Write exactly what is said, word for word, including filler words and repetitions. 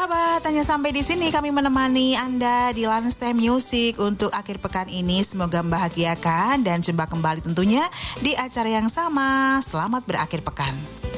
Sahabat, hanya sampai di sini kami menemani Anda di Lunchtime Music untuk akhir pekan ini. Semoga membahagiakan dan jumpa kembali tentunya di acara yang sama. Selamat berakhir pekan.